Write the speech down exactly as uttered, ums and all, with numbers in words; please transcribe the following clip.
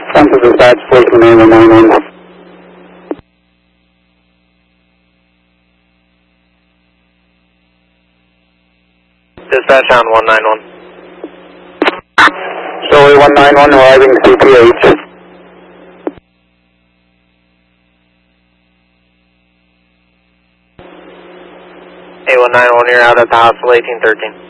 Front of dispatch, station nine one nine one. Dispatch on one nine one. Surrey one nine one arriving C P H. A one nine one, you're out at the hospital, eighteen thirteen.